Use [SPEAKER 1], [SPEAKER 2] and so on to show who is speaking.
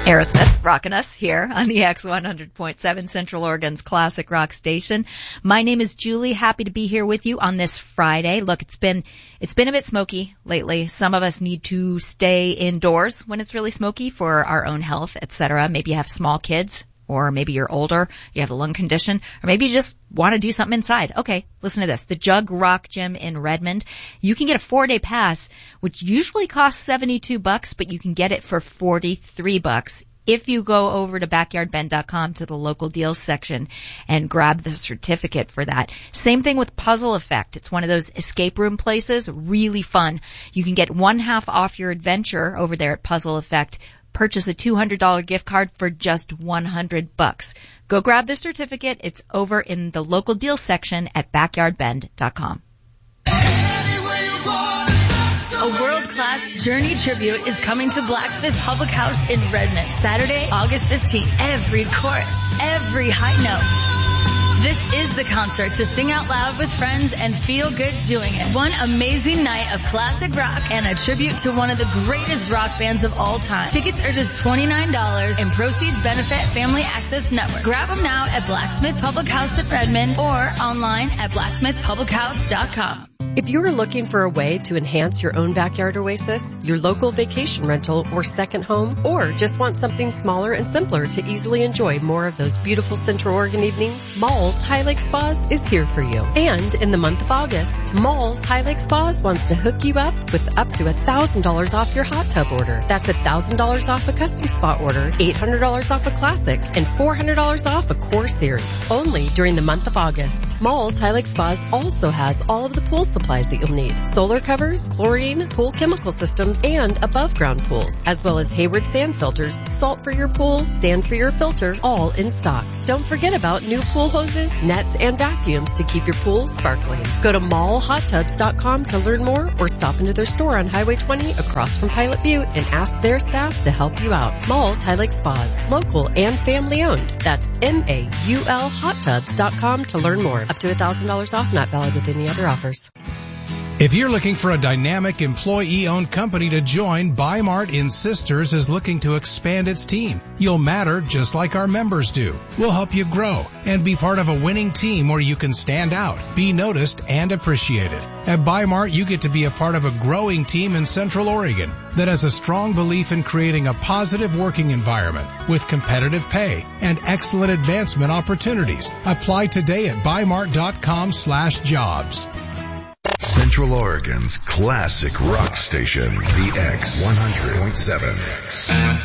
[SPEAKER 1] Aerosmith rocking us here on the X100.7 Central Oregon's classic rock station. My name is Julie. Happy to be here with you on this Friday. Look, it's been a bit smoky lately. Some of us need to stay indoors when it's really smoky for our own health, etc. Maybe you have small kids, or maybe you're older, you have a lung condition, or maybe you just want to do something inside. Okay, listen to this. The Jug Rock Gym in Redmond. You can get a 4-day pass, which usually costs $72, but you can get it for $43 if you go over to backyardbend.com to the local deals section and grab the certificate for that. Same thing with Puzzle Effect. It's one of those escape room places, really fun. You can get 1/2 off your adventure over there at Puzzle Effect. Purchase a $200 gift card for just $100. Go grab the certificate. It's over in the local deals section at backyardbend.com.
[SPEAKER 2] A world-class Journey tribute is coming to Blacksmith Public House in Redmond, Saturday, August 15th. Every chorus, every high note. This is the concert to sing out loud with friends and feel good doing it. One amazing night of classic rock and a tribute to one of the greatest rock bands of all time. Tickets are just $29 and proceeds benefit Family Access Network. Grab them now at Blacksmith Public House in Redmond or online at blacksmithpublichouse.com.
[SPEAKER 3] If you're looking for a way to enhance your own backyard oasis, your local vacation rental or second home, or just want something smaller and simpler to easily enjoy more of those beautiful Central Oregon evenings, Malls High Lake Spas is here for you. And in the month of August, Malls High Lake Spas wants to hook you up with up to $1,000 off your hot tub order. That's $1,000 off a custom spot order, $800 off a classic, and $400 off a core series. Only during the month of August. Malls High Lake Spas also has all of the pool supplies that you'll need. Solar covers, chlorine, pool chemical systems, and above ground pools, as well as Hayward sand filters, salt for your pool, sand for your filter, all in stock. Don't forget about new pool hoses, nets, and vacuums to keep your pool sparkling. Go to mallhottubs.com to learn more or stop into their store on Highway 20 across from Pilot Butte and ask their staff to help you out. Malls High Lake Spas, local and family owned. That's MAUL-hottubs.com to learn more. Up to $1,000 off, not valid with any other offers.
[SPEAKER 4] If you're looking for a dynamic employee-owned company to join, Bi-Mart in Sisters is looking to expand its team. You'll matter just like our members do. We'll help you grow and be part of a winning team where you can stand out, be noticed, and appreciated. At Bi-Mart, you get to be a part of a growing team in Central Oregon that has a strong belief in creating a positive working environment with competitive pay and excellent advancement opportunities. Apply today at bimart.com/jobs.
[SPEAKER 5] Central Oregon's classic rock station, the X100.7.